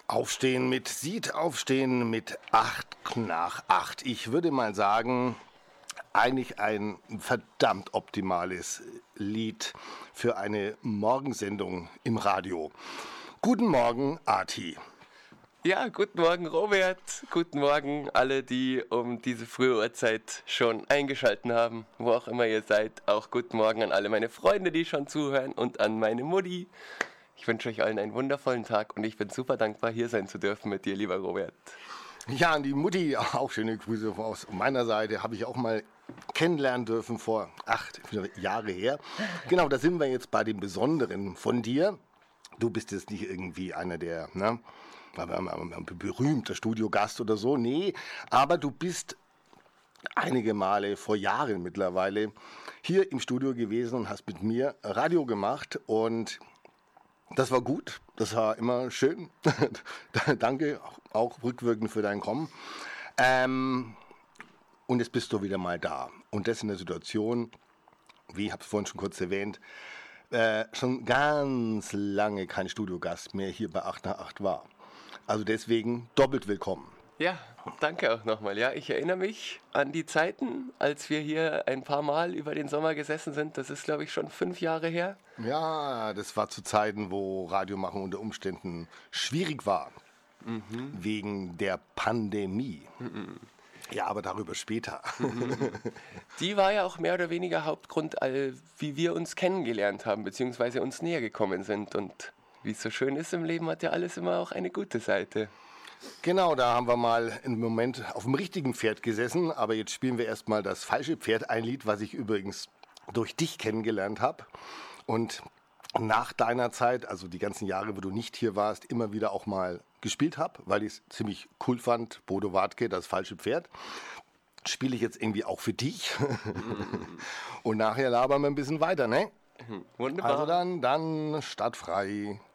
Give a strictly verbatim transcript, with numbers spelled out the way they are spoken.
Aufstehen mit Sieht, aufstehen mit acht nach acht. Ich würde mal sagen, eigentlich ein verdammt optimales Lied für eine Morgensendung im Radio. Guten Morgen, Arti. Ja, guten Morgen, Robert. Guten Morgen alle, die um diese frühe Uhrzeit schon eingeschaltet haben, wo auch immer ihr seid. Auch guten Morgen an alle meine Freunde, die schon zuhören, und an meine Mutti. Ich wünsche euch allen einen wundervollen Tag und ich bin super dankbar, hier sein zu dürfen mit dir, lieber Robert. Ja, an die Mutti auch schöne Grüße aus meiner Seite. Habe ich auch mal kennenlernen dürfen vor acht Jahre her. Genau, da sind wir jetzt bei dem Besonderen von dir. Du bist jetzt nicht irgendwie einer der, ne, berühmter Studiogast oder so. Nee, aber du bist einige Male vor Jahren mittlerweile hier im Studio gewesen und hast mit mir Radio gemacht und das war gut, das war immer schön. Danke auch rückwirkend für dein Kommen. Ähm, und jetzt bist du wieder mal da. Und das in der Situation, wie ich habe es vorhin schon kurz erwähnt, äh, schon ganz lange kein Studiogast mehr hier bei acht nach acht war. Also deswegen doppelt willkommen. Ja, danke auch nochmal. Ja, ich erinnere mich an die Zeiten, als wir hier ein paar Mal über den Sommer gesessen sind. Das ist, glaube ich, schon fünf Jahre her. Ja, das war zu Zeiten, wo Radiomachen unter Umständen schwierig war. Mhm. Wegen der Pandemie. Mhm. Ja, aber darüber später. Mhm. Die war ja auch mehr oder weniger Hauptgrund, wie wir uns kennengelernt haben, beziehungsweise uns näher gekommen sind. Und wie es so schön ist im Leben, hat ja alles immer auch eine gute Seite. Genau, da haben wir mal im Moment auf dem richtigen Pferd gesessen, aber jetzt spielen wir erstmal das falsche Pferd, ein Lied, was ich übrigens durch dich kennengelernt habe und nach deiner Zeit, also die ganzen Jahre, wo du nicht hier warst, immer wieder auch mal gespielt habe, weil ich es ziemlich cool fand, Bodo Wartke, das falsche Pferd. Spiele ich jetzt irgendwie auch für dich und nachher labern wir ein bisschen weiter, ne? Wunderbar. Also dann, dann startfrei.